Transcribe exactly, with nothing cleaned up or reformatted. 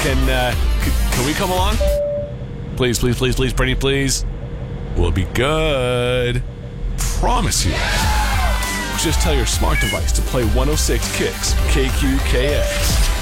Can, uh, c- can we come along? Please, please, please, please, Brittany, please. We'll be good. Promise you. Just tell your smart device to play one oh six Kicks K Q K X.